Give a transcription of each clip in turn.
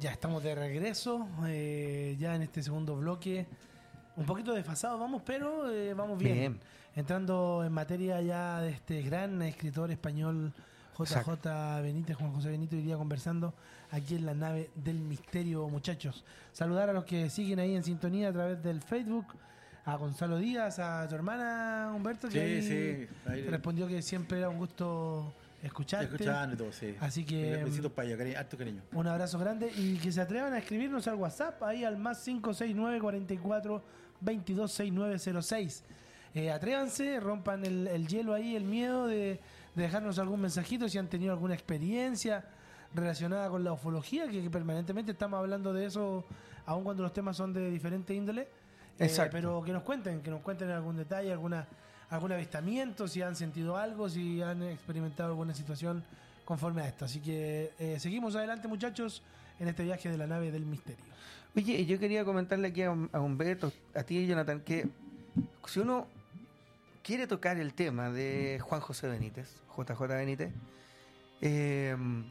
Ya estamos de regreso, ya en este segundo bloque. Un poquito desfasados vamos, pero vamos bien. Entrando en materia ya de este gran escritor español, JJ Benítez, Juan José Benítez, iría conversando aquí en la nave del misterio, muchachos. Saludar a los que siguen ahí en sintonía a través del Facebook, a Gonzalo Díaz, a tu hermana Humberto, que ahí te respondió que siempre era un gusto escucharte. Escuchando y todo, sí. Así que besitos para ella, harto cariño. Un abrazo grande y que se atrevan a escribirnos al WhatsApp, ahí al más 569 44 22 6906. Atrévanse, rompan el hielo ahí, el miedo de dejarnos algún mensajito si han tenido alguna experiencia relacionada con la ufología, que permanentemente estamos hablando de eso, aun cuando los temas son de diferente índole. Pero que nos cuenten algún detalle, algún avistamiento, si han sentido algo, si han experimentado alguna situación conforme a esto. Así que seguimos adelante, muchachos, en este viaje de la nave del misterio. Oye, yo quería comentarle aquí a Humberto, a ti y Jonathan, que si uno quiere tocar el tema de Juan José Benítez, JJ Benítez, el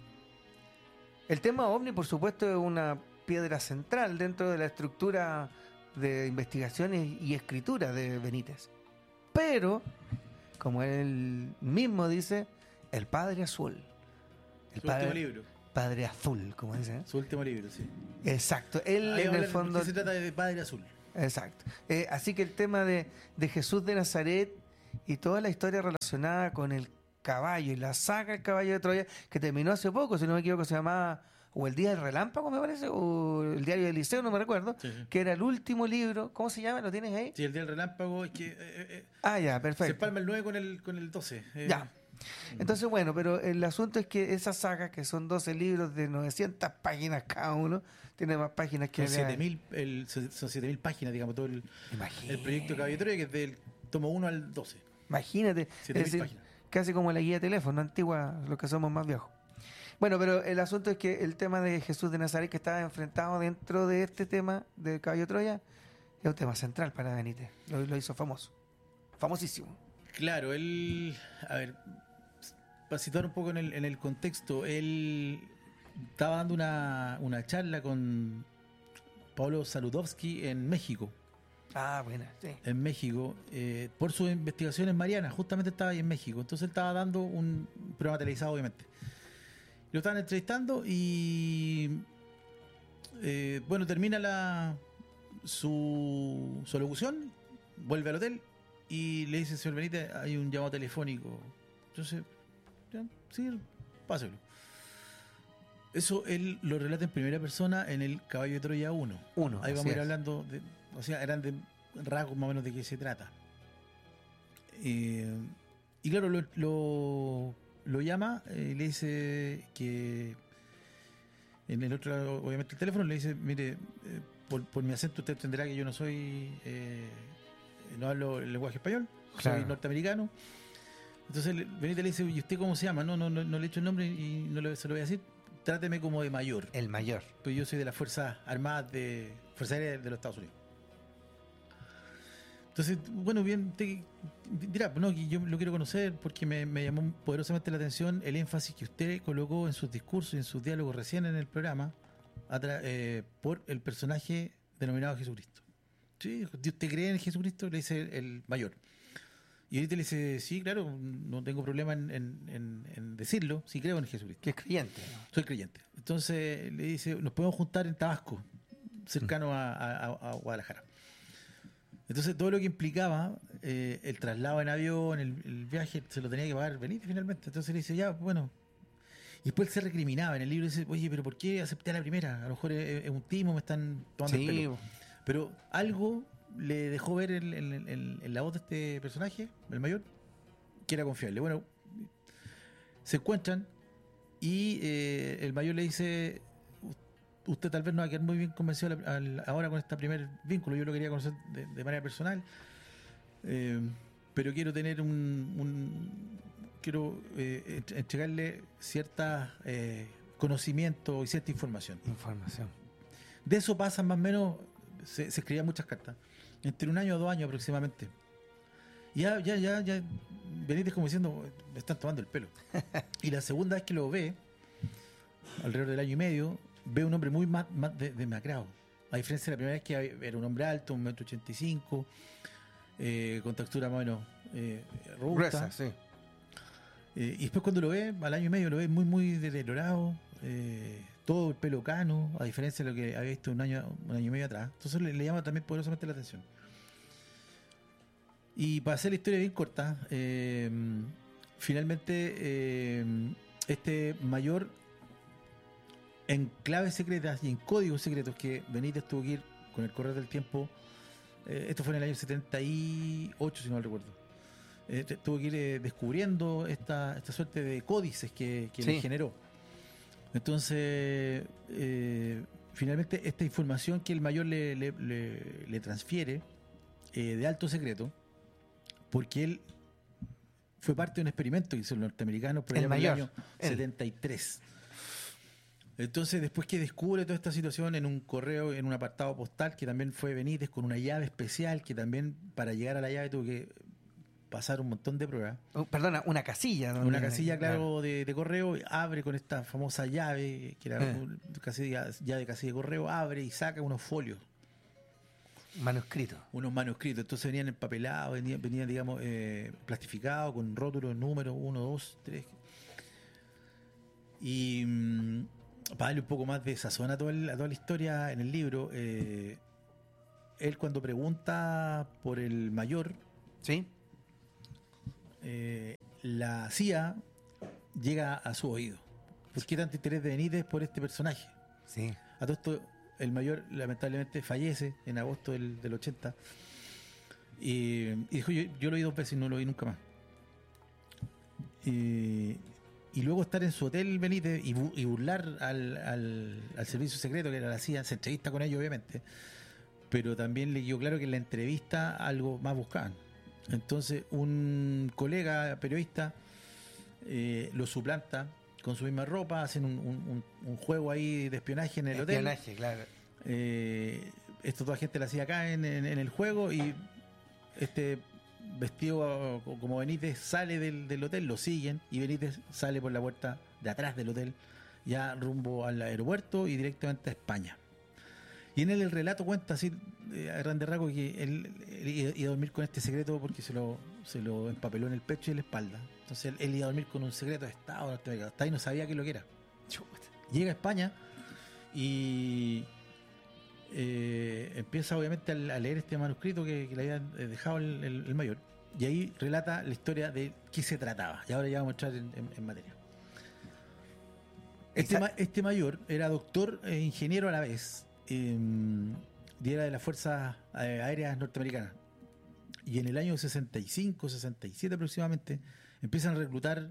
tema OVNI, por supuesto, es una piedra central dentro de la estructura de investigaciones y escritura de Benítez. Pero, como él mismo dice, el Padre Azul. Último libro. Padre Azul, como dice. Su último libro, sí. Exacto. Él en el fondo se trata de Padre Azul. Exacto. Así que el tema de Jesús de Nazaret y toda la historia relacionada con el caballo y la saga El Caballo de Troya, que terminó hace poco, si no me equivoco, se llamaba o El Día del Relámpago, me parece, o El Diario del Liceo, no me recuerdo, sí. Que era el último libro. ¿Cómo se llama? ¿Lo tienes ahí? Sí, El Día del Relámpago. Es que, ya, perfecto. Se palma el 9 con el 12. Ya. Entonces, bueno, pero el asunto es que esa saga, que son 12 libros de 900 páginas cada uno, tiene más páginas que... Son 7.000 páginas, digamos, todo el proyecto Caballo de Troya, que es del tomo 1 al 12. Imagínate. 7.000 páginas. Casi como la guía de teléfono antigua, los que somos más viejos. Bueno, pero el asunto es que el tema de Jesús de Nazaret, que estaba enfrentado dentro de este tema del Caballo de Troya, es un tema central para Benítez. Lo hizo famoso. Famosísimo. Claro, él... A ver, para situar un poco en el contexto, él estaba dando una charla con Pablo Saludowski en México. Buena, sí. En México, por sus investigaciones marianas, justamente estaba ahí en México. Entonces él estaba dando un programa televisado, obviamente. Lo estaban entrevistando y bueno, termina su locución, vuelve al hotel y le dice: señor Benítez, hay un llamado telefónico. Entonces, ya, sí, páselo. Eso él lo relata en primera persona en el Caballo de Troya 1. Ahí vamos a ir hablando de, o sea, eran de rasgos más o menos de qué se trata. Y claro, lo llama y le dice que en el otro, obviamente el teléfono, le dice: mire, por mi acento usted entenderá que yo no soy, no hablo el lenguaje español, claro. Soy norteamericano. Entonces Benítez le dice: ¿y usted cómo se llama? No le he hecho el nombre y se lo voy a decir. Tráteme como de mayor. El mayor. Pues yo soy de las Fuerzas Armadas Fuerzas Aéreas de los Estados Unidos. Entonces, bueno, bien, dirá, no, yo lo quiero conocer porque me llamó poderosamente la atención el énfasis que usted colocó en sus discursos y en sus diálogos recién en el programa por el personaje denominado Jesucristo. ¿Sí? ¿Usted cree en Jesucristo? Le dice el mayor. Y ahorita le dice: sí, claro, no tengo problema en decirlo, sí creo en Jesucristo. Que es creyente, ¿no? Soy creyente. Entonces le dice: nos podemos juntar en Tabasco, cercano a Guadalajara. Entonces todo lo que implicaba el traslado en avión, el viaje, se lo tenía que pagar Benítez finalmente. Entonces le dice: ya, bueno. Y después él se recriminaba en el libro, dice: oye, pero ¿por qué acepté a la primera? A lo mejor es un timo, me están tomando el pelo. Pero algo le dejó ver en la voz de este personaje, el mayor, que era confiable. Bueno, se encuentran y el mayor le dice: usted tal vez no va a quedar muy bien convencido ahora con este primer vínculo. Yo lo quería conocer de manera personal, pero quiero tener quiero entregarle cierta conocimiento y cierta información. De eso pasan más o menos, se escribían muchas cartas, entre 1 año o 2 años aproximadamente. Ya Benítez como diciendo: me están tomando el pelo. Y la segunda vez que lo ve, alrededor del año y medio, ve un hombre muy más demacrado. A diferencia de la primera vez que era un hombre alto, 1,85 m, con textura más o menos robusta. Gruesa, sí. Y después cuando lo ve, al año y medio, lo ve muy, muy deteriorado, todo el pelo cano, a diferencia de lo que había visto un año y medio atrás. Entonces le llama también poderosamente la atención. Y para hacer la historia bien corta, finalmente este mayor, en claves secretas y en códigos secretos que Benítez tuvo que ir con el correr del tiempo, esto fue en el año 78, si no mal recuerdo, tuvo que ir descubriendo esta suerte de códices que le generó. Entonces, finalmente esta información que el mayor le transfiere de alto secreto, porque él fue parte de un experimento que hizo el norteamericano por allá por el año 73. Entonces, después que descubre toda esta situación en un correo, en un apartado postal, que también fue Benítez con una llave especial, que también para llegar a la llave tuvo que pasar un montón de pruebas. Perdona, una casilla. Una casilla, claro, de correo, abre con esta famosa llave, que era llave casi de correo, abre y saca unos folios. Manuscritos. Unos manuscritos. Entonces venían empapelados, venían digamos, plastificados, con rótulos, números 1, 2, 3. Y para darle un poco más de sazón a toda la historia en el libro, él cuando pregunta por el mayor, ¿sí? La CIA llega a su oído. ¿Por qué tanto interés de Benítez por este personaje? Sí. A todo esto, el mayor lamentablemente fallece en agosto del 80. Y dijo, yo lo vi 2 veces y no lo vi nunca más. Y luego estar en su hotel Benítez y burlar al servicio secreto que era la CIA, se entrevista con ellos obviamente, pero también le quedó claro que en la entrevista algo más buscaban. Entonces un colega periodista lo suplanta con su misma ropa, hacen un juego ahí de espionaje en el hotel. Espionaje, claro. Esto toda gente la hacía acá en el juego, y este vestido como Benítez sale del hotel, lo siguen, y Benítez sale por la puerta de atrás del hotel, ya rumbo al aeropuerto y directamente a España. Y en el relato cuenta así, a grandes rasgos, que él iba a dormir con este secreto porque se lo empapeló en el pecho y en la espalda. Entonces él iba a dormir con un secreto de Estado norteamericano. Hasta ahí no sabía qué es lo que era. Llega a España y empieza obviamente a leer este manuscrito que le había dejado el mayor. Y ahí relata la historia de qué se trataba. Y ahora ya vamos a entrar en materia. Este mayor era doctor e ingeniero a la vez. Y era de las Fuerzas Aéreas Norteamericanas. Y en el año 65, 67 aproximadamente, empiezan a reclutar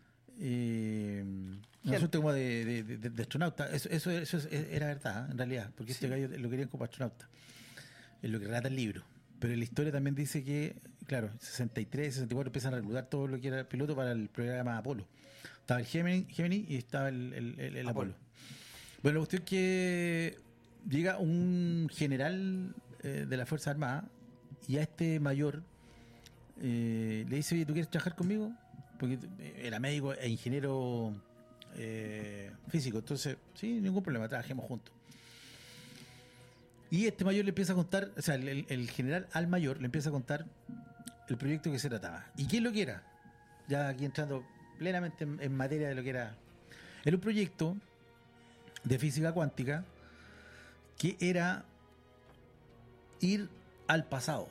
una suerte como de astronauta. Eso era verdad, en realidad, porque este gallo lo querían como astronauta. Es lo que relata el libro. Pero la historia también dice que, claro, 63, 64 empiezan a reclutar todo lo que era piloto para el programa Apolo. Estaba el Gemini y estaba el Apolo. Bueno, la cuestión es que llega un general de la Fuerza Armada y a este mayor le dice: oye, ¿tú quieres trabajar conmigo? Porque era médico e ingeniero físico. Entonces, sí, ningún problema, trabajemos juntos. Y este mayor le empieza a contar, o sea, el general al mayor le empieza a contar el proyecto que se trataba. ¿Y qué es lo que era? Ya aquí entrando plenamente en materia de lo que era. Era un proyecto de física cuántica que era ir al pasado.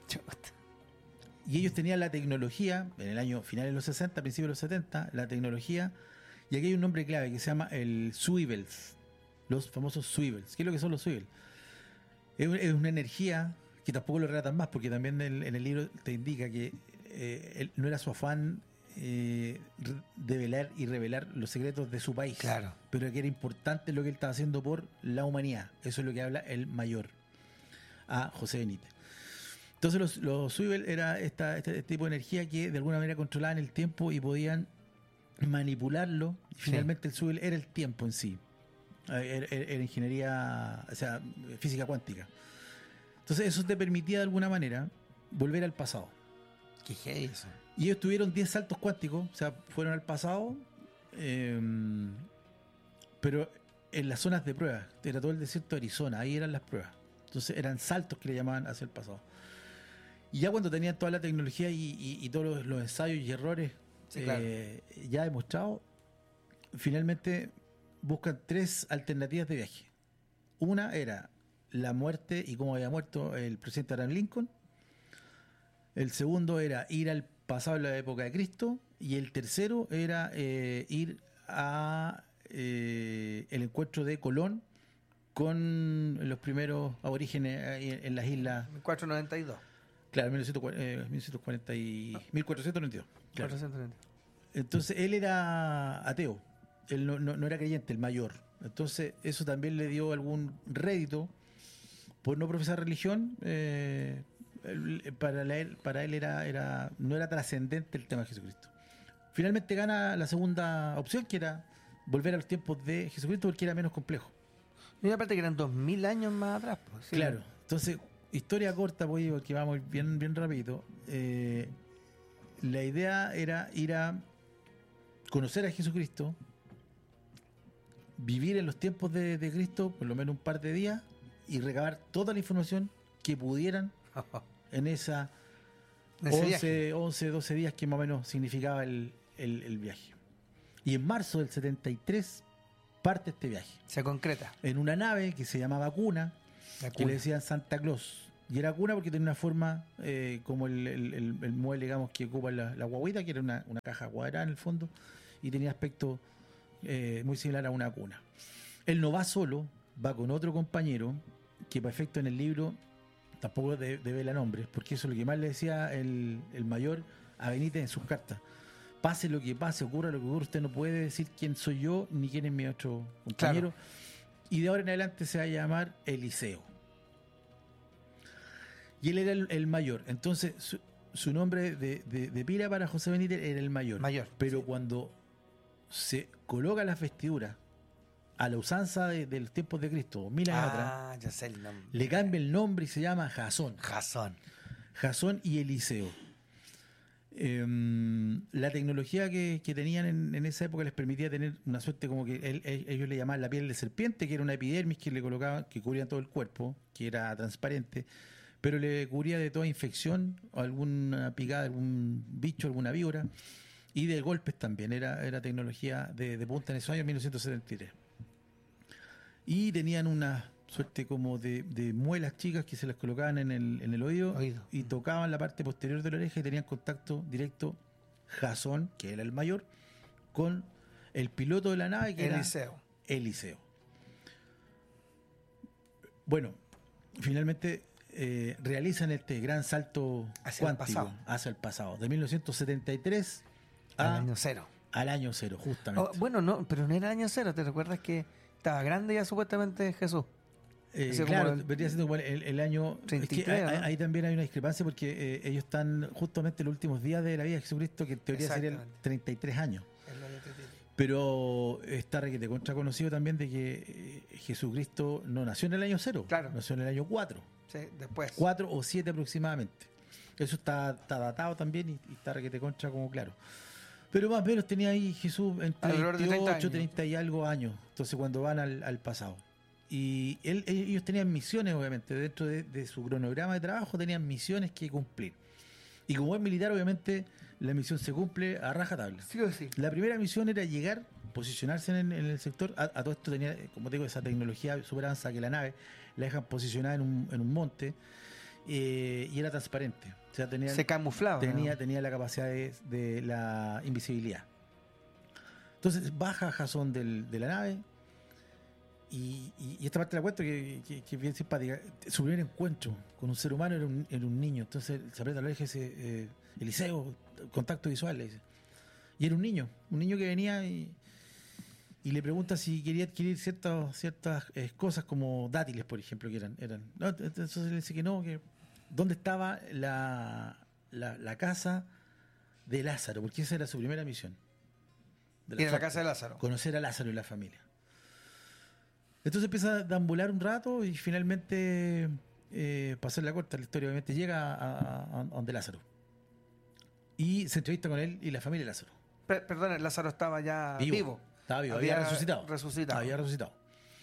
Y ellos tenían la tecnología, en el año final de los 60, principios de los 70, la tecnología, y aquí hay un nombre clave que se llama el Swivels, los famosos Swivels. ¿Qué es lo que son los Swivels? Es una energía que tampoco lo relatan más, porque también en el libro te indica que no era su afán develar y revelar los secretos de su país, claro, pero que era importante lo que él estaba haciendo por la humanidad. Eso es lo que habla el mayor a José Benítez. Entonces los Swivel era este tipo de energía que de alguna manera controlaban el tiempo y podían manipularlo. Y finalmente el Swivel era el tiempo en sí. Era ingeniería, o sea, física cuántica. Entonces eso te permitía de alguna manera volver al pasado. ¿Qué es eso? Y ellos tuvieron 10 saltos cuánticos, o sea, fueron al pasado, pero en las zonas de prueba. Era todo el desierto de Arizona, ahí eran las pruebas. Entonces eran saltos que le llamaban hacia el pasado. Y ya cuando tenían toda la tecnología y todos los ensayos y errores claro. ya demostrados, finalmente buscan 3 alternativas de viaje. Una era la muerte y cómo había muerto el presidente Abraham Lincoln. El segundo era ir al pasado en la época de Cristo. Y el tercero era ir a el encuentro de Colón con los primeros aborígenes ahí en las islas. 492. Claro, 1492. Claro. 492. Entonces él era ateo, él no era creyente, el mayor. Entonces eso también le dio algún rédito por no profesar religión. Para él era no era trascendente el tema de Jesucristo. Finalmente gana la segunda opción, que era volver a los tiempos de Jesucristo, porque era menos complejo. Y aparte que eran 2000 años más atrás. Pues, sí. Claro, entonces, historia corta, pues, porque vamos bien rápido. La idea era ir a conocer a Jesucristo, vivir en los tiempos de Cristo, por lo menos un par de días, y recabar toda la información que pudieran en esa 11, 12 días que más o menos significaba el viaje. Y en marzo del 73 parte este viaje. Se concreta. En una nave que se llamaba Cuna, que le decían Santa Claus. Y era cuna porque tenía una forma como el mueble, digamos, que ocupa la guaguita, que era una caja cuadrada en el fondo, y tenía aspecto muy similar a una cuna. Él no va solo, va con otro compañero, que para efecto en el libro tampoco devela nombres, porque eso es lo que más le decía el mayor a Benítez en sus cartas. Pase lo que pase, ocurra lo que ocurra, usted no puede decir quién soy yo ni quién es mi otro compañero. Claro. Y de ahora en adelante se va a llamar Eliseo. Y él era el mayor. Entonces, su nombre de pila para José Benítez era el mayor. Pero sí, cuando se coloca las vestiduras a la usanza de los tiempos de Cristo, 1000 años atrás, ya sé el nombre. Le cambia el nombre y se llama Jasón. Jasón y Eliseo. La tecnología que tenían en esa época les permitía tener una suerte como que ellos le llamaban la piel de serpiente, que era una epidermis que le colocaban, que cubría todo el cuerpo, que era transparente, pero le cubría de toda infección, o alguna picada de algún bicho, alguna víbora, y de golpes también. Era tecnología de punta en esos años, 1973. Y tenían una suerte como de muelas chicas que se las colocaban en el oído y tocaban la parte posterior de la oreja y tenían contacto directo Jasón, que era el mayor, con el piloto de la nave, que Eliseo. Era Eliseo. Finalmente realizan este gran salto cuántico hacia el pasado, de 1973 al año cero, justamente. Pero no era el año cero. ¿Te recuerdas que estaba grande ya supuestamente Jesús? Claro, vendría siendo como el año 33, es que ahí también hay una discrepancia porque ellos están justamente en los últimos días de la vida de Jesucristo, que en teoría serían 33 años. Pero está requete contra conocido también de que Jesucristo no nació en el año 0, nació en el año 4. Sí, después. 4 o 7 aproximadamente. Eso está datado también y está requete contra como claro. Pero más o menos tenía ahí Jesús entre 28, 30 y algo años. Entonces cuando van al pasado. Y ellos tenían misiones, obviamente, dentro de su cronograma de trabajo tenían misiones que cumplir. Y como es militar, obviamente, la misión se cumple a rajatabla. Sí o sí. La primera misión era llegar, posicionarse en el sector. A todo esto tenía, como te digo, esa tecnología super avanzada que la nave la dejan posicionada en un monte y era transparente. O sea, se camuflaba. Tenía la capacidad de la invisibilidad. Entonces baja Jasón de la nave. Y esta parte de la cuento que es bien simpática. Su primer encuentro con un ser humano era un niño. Entonces se aprieta la oreja y dice: Eliseo, contacto visual, le dice. Y era un niño que venía y le pregunta si quería adquirir ciertas cosas como dátiles, por ejemplo, que eran. No, entonces le dice que no, que dónde estaba la casa de Lázaro, porque esa era su primera misión. Era la casa de Lázaro. Conocer a Lázaro y la familia. Entonces empieza a deambular un rato y finalmente, para hacer la corta, la historia obviamente llega a donde Lázaro. Y se entrevista con él y la familia de Lázaro. Perdón, Lázaro estaba ya vivo. Estaba vivo, había resucitado. Había resucitado.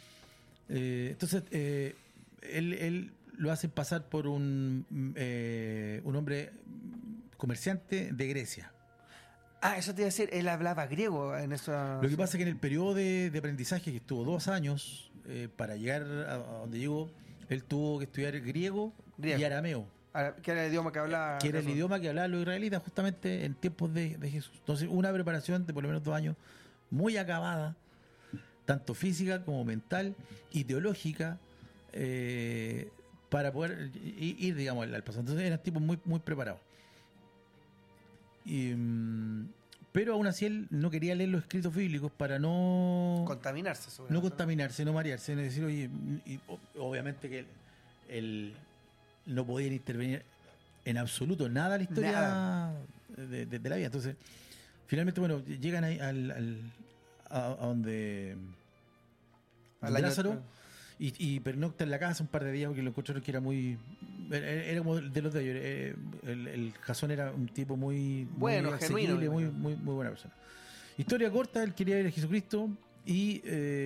Entonces, él lo hacen pasar por un hombre comerciante de Grecia. Ah, eso te iba a decir, él hablaba griego en eso. Lo que pasa es que en el periodo de aprendizaje, que estuvo 2 años, para llegar a donde llegó, él tuvo que estudiar griego. Y arameo. Que era el idioma que hablaba. Que era el idioma que hablaban los israelitas justamente en tiempos de Jesús. Entonces, una preparación de por lo menos 2 años muy acabada, tanto física como mental y teológica, para poder ir, digamos, al pasado. Entonces, eran tipos muy, muy preparados. Pero aún así él no quería leer los escritos bíblicos para no contaminarse, no contaminarse, no marearse, es decir, oye, obviamente que él no podía intervenir en absoluto nada de la historia de la vida. Entonces, finalmente, bueno, llegan ahí a donde Lázaro y pernocta en la casa un par de días porque lo encontraron que era como de los de ellos. El Jasón era un tipo muy bueno, genuino, muy buena persona. Historia corta, él quería ver a Jesucristo y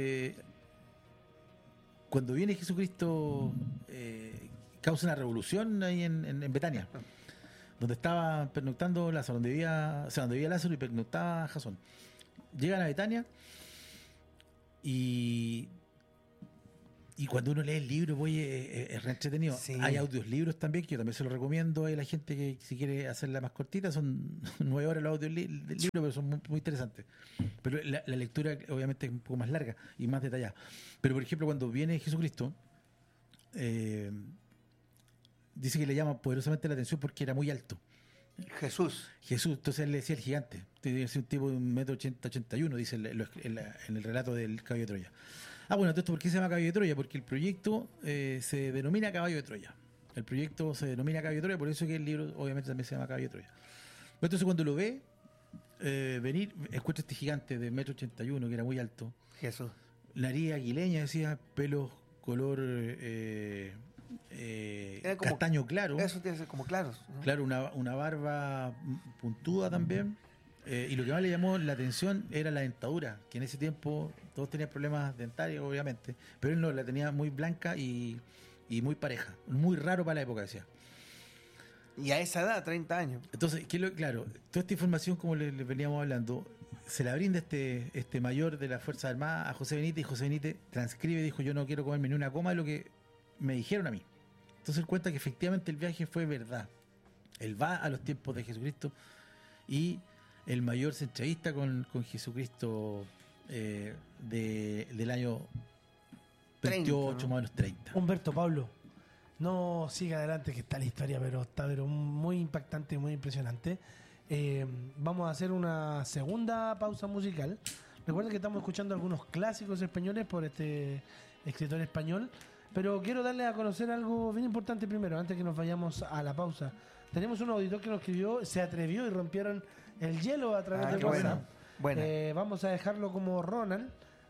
cuando viene Jesucristo causa una revolución ahí en Betania, donde estaba pernoctando Lázaro, donde vivía Lázaro y pernoctaba Jasón. Llegan a Betania y cuando uno lee el libro, pues, es re entretenido. Sí. Hay audiolibros también, que yo también se los recomiendo a la gente que si quiere hacerla más cortita. Son 9 horas los audiolibros, pero son muy, muy interesantes. Pero la lectura obviamente es un poco más larga y más detallada. Pero por ejemplo, cuando viene Jesucristo, dice que le llama poderosamente la atención porque era muy alto. Jesús, entonces él le decía el gigante. Es un tipo de 1,80 m, dice en el relato del Caballo de Troya. Bueno, entonces, ¿por qué se llama Caballo de Troya? Porque el proyecto se denomina Caballo de Troya. El proyecto se denomina Caballo de Troya, por eso que el libro obviamente también se llama Caballo de Troya. Entonces, cuando lo ve venir, encuentra este gigante de 1,81 m, que era muy alto. Jesús. Nariz aguileña, decía, pelos color castaño claro. Eso tiene que ser como claros, ¿no? Claro, una barba puntuda también. Y lo que más le llamó la atención era la dentadura, que en ese tiempo todos tenían problemas dentarios, obviamente, pero él no, la tenía muy blanca y muy pareja, muy raro para la época, decía. Y a esa edad, 30 años. Entonces, claro, toda esta información, como le veníamos hablando, se la brinda este mayor de las Fuerzas Armadas a José Benítez, y José Benítez transcribe y dijo: yo no quiero comerme ni una coma de lo que me dijeron a mí. Entonces él cuenta que efectivamente el viaje fue verdad. Él va a los tiempos de Jesucristo y el mayor se entrevista con Jesucristo del año 28, 30, ¿no? Más o menos 30. Humberto, Pablo, no siga adelante, que está la historia, pero está muy impactante, muy impresionante. Vamos a hacer una segunda pausa musical. Recuerden que estamos escuchando algunos clásicos españoles por este escritor español, pero quiero darles a conocer algo bien importante primero, antes que nos vayamos a la pausa. Tenemos un auditor que nos escribió, se atrevió y rompieron el hielo a través de WhatsApp. Bueno. Vamos a dejarlo como Ronald,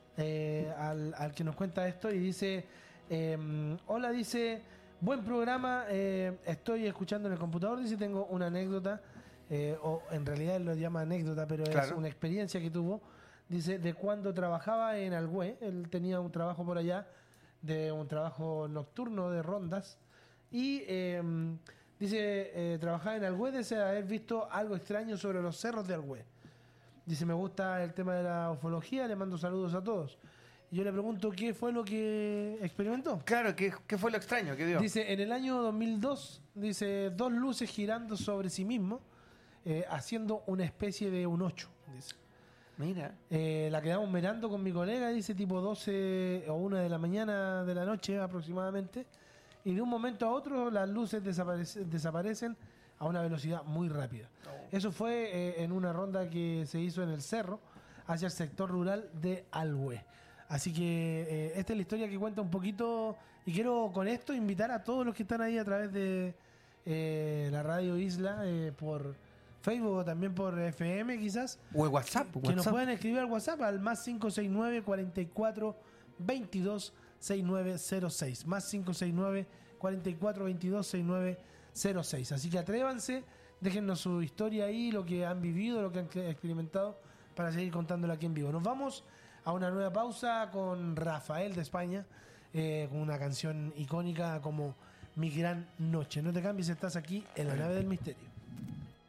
al que nos cuenta esto, y dice: hola, dice, buen programa, estoy escuchando en el computador, dice, tengo una anécdota, o en realidad él lo llama anécdota, pero claro, es una experiencia que tuvo, dice, de cuando trabajaba en Algüé. Él tenía un trabajo por allá, de un trabajo nocturno de rondas, y dice, trabajaba en Algüé, desde haber visto algo extraño sobre los cerros de Algüé. Dice, me gusta el tema de la ufología, le mando saludos a todos. Y yo le pregunto, ¿qué fue lo que experimentó? Claro, ¿qué fue lo extraño que vio? Dice, en el año 2002, dice, 2 luces girando sobre sí mismo, haciendo una especie de un 8, dice. Mira. La quedamos mirando con mi colega, dice, tipo 12 o 1 de la mañana de la noche aproximadamente, y de un momento a otro las luces desaparecen a una velocidad muy rápida. Eso fue en una ronda que se hizo en el cerro hacia el sector rural de Algüé. Así que esta es la historia que cuenta un poquito, y quiero con esto invitar a todos los que están ahí a través de la Radio Isla, por Facebook o también por FM quizás, o el WhatsApp, que nos pueden escribir al WhatsApp al más 569 44 22 6906, más 569 44 22 6906. Así que atrévanse, déjennos su historia ahí, lo que han vivido, lo que han experimentado, para seguir contándolo aquí en vivo. Nos vamos a una nueva pausa con Rafael de España. con una canción icónica como Mi Gran Noche. No te cambies, estás aquí en la nave del misterio.